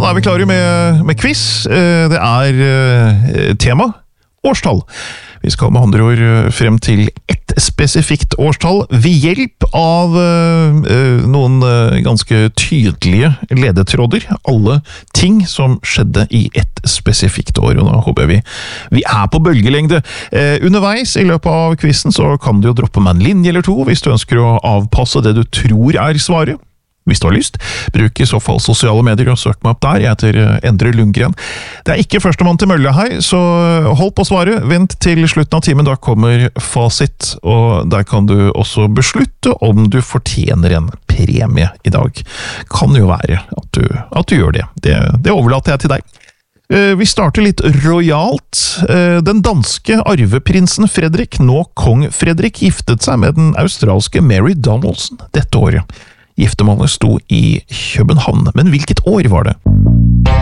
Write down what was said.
da er vi klare med quiz. Det tema årstall. Vi skal med andre ord frem til ett spesifikt årstall ved hjelp av noen ganske tydelige ledetråder. Alle ting som skjedde i ett spesifikt år, og da håper jeg vi på bølgelengde. Underveis i løpet av quizen så kan du jo droppe med en linje eller to hvis du ønsker å avpasse det du tror svaret. Hvis du har lyst, bruk i så fall sosiale medier og søk meg opp der. Jeg heter Endre Lundgren. Det ikke førstemann til mølle her, så hold på svaret. Vent til slutten av timen, da kommer fasit, og der kan du også beslutte om du fortjener en premie i dag. Kan jo være at du gjør det. Det overlater jeg til deg. Vi starter litt rojalt. Den danske arveprinsen Frederik, nå kong Frederik, giftet seg med den australske Mary Donaldson dette året. Giftermålet sto i København, men hvilket år var det?